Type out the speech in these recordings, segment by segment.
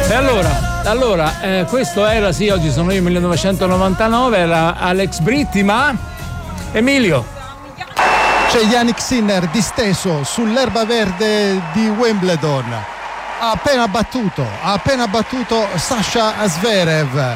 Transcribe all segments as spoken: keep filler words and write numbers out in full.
E allora, allora eh, questo era, sì, oggi sono io, millenovecentonovantanove, era Alex Britti, ma Emilio. C'è Jannik Sinner disteso sull'erba verde di Wimbledon. Ha appena battuto, ha appena battuto Sasha Zverev.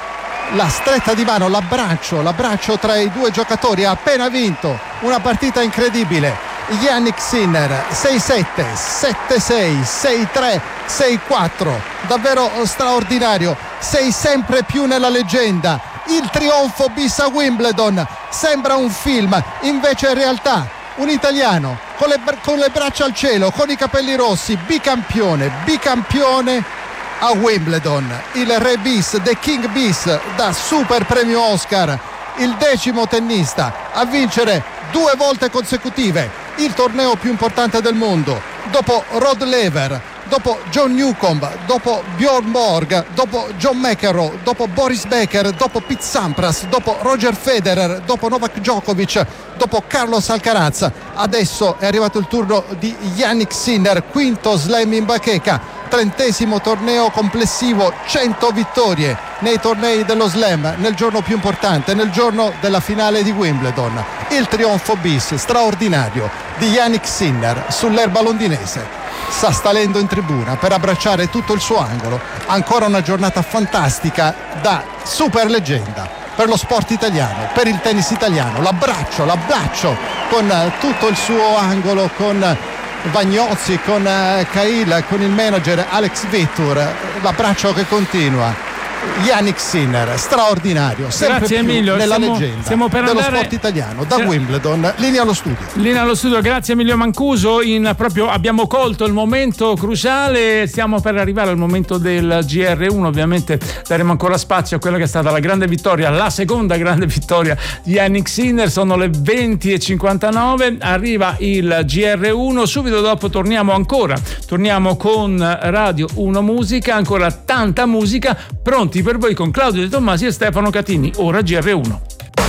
La stretta di mano, l'abbraccio, l'abbraccio tra i due giocatori. Ha appena vinto una partita incredibile. Jannik Sinner sei sette, sette sei, sei tre, sei quattro, davvero straordinario. Sei sempre più nella leggenda. Il trionfo bis a Wimbledon sembra un film, invece è realtà. Un italiano con le, con le braccia al cielo, con i capelli rossi, bicampione, bicampione a Wimbledon. Il re bis, The King bis, da super premio Oscar, il decimo tennista a vincere due volte consecutive il torneo più importante del mondo, dopo Rod Laver, dopo John Newcomb, dopo Bjorn Borg, dopo John McEnroe, dopo Boris Becker, dopo Pete Sampras, dopo Roger Federer, dopo Novak Djokovic, dopo Carlos Alcaraz. Adesso è arrivato il turno di Jannik Sinner, quinto slam in bacheca, trentesimo torneo complessivo, cento vittorie nei tornei dello slam, nel giorno più importante, nel giorno della finale di Wimbledon. Il trionfo bis straordinario di Jannik Sinner sull'erba londinese. Sta salendo in tribuna per abbracciare tutto il suo angolo. Ancora una giornata fantastica da super leggenda per lo sport italiano, per il tennis italiano. L'abbraccio, l'abbraccio con tutto il suo angolo, con Vagnozzi, con Cahill, con il manager Alex Vittur. L'abbraccio che continua. Jannik Sinner, straordinario, sempre Grazie più Emilio, nella stiamo, leggenda stiamo per dello andare... sport italiano, da Wimbledon. Linea allo studio. Linea allo studio, grazie Emilio Mancuso. In, proprio abbiamo colto il momento cruciale, stiamo per arrivare al momento del G R uno. Ovviamente daremo ancora spazio a quella che è stata la grande vittoria, la seconda grande vittoria di Jannik Sinner. Sono le venti e cinquantanove, arriva il G R uno. Subito dopo torniamo ancora, torniamo con Radio uno Musica, ancora tanta musica, pronti per voi con Claudio De Tommasi e Stefano Catini. Ora G R uno.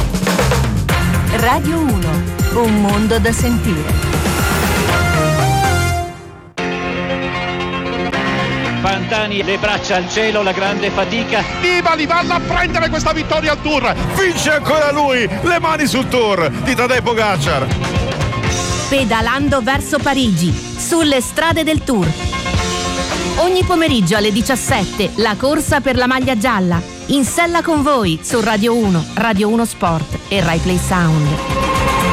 Radio uno, un mondo da sentire. Pantani, le braccia al cielo, la grande fatica. Nibali vanno a prendere questa vittoria al Tour. Vince ancora lui, le mani sul Tour di Tadej Pogacar. Pedalando verso Parigi, sulle strade del Tour. Ogni pomeriggio alle diciassette, la corsa per la maglia gialla. In sella con voi su Radio uno, Radio uno Sport e Rai Play Sound.